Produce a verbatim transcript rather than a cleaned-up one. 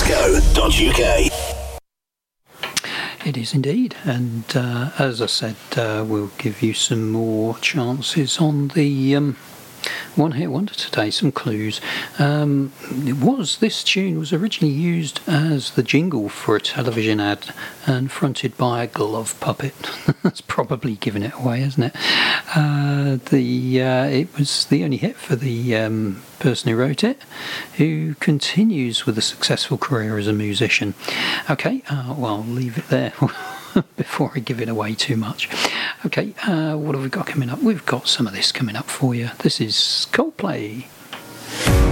co dot U K. It is indeed, and uh, as I said, uh, we'll give you some more chances on the um, One Hit Wonder today, some clues. Um, it was, this tune was originally used as the jingle for a television ad and fronted by a glove puppet. That's probably giving it away, isn't it? Uh, the uh, it was the only hit for the um, person who wrote it, who continues with a successful career as a musician. Okay, uh, well, I'll leave it there before I give it away too much. Okay, uh, what have we got coming up? We've got some of this coming up for you. This is Coldplay.